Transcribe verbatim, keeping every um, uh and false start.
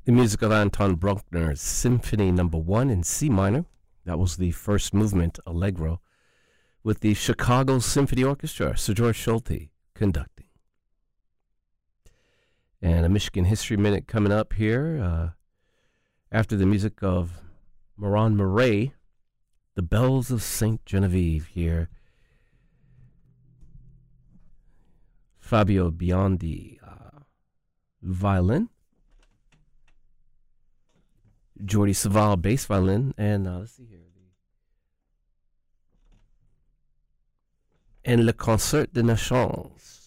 The music of Anton Bruckner's Symphony Number One in C minor. That was the first movement, Allegro, with the Chicago Symphony Orchestra, Sir George Solti conducting. And a Michigan History Minute coming up here. Uh, after the music of Moran Murray, The Bells of Saint Genevieve here. Fabio Biondi, uh, violin. Jordi Savall, bass violin, and uh, let's see here. And Le Concert de Naissance.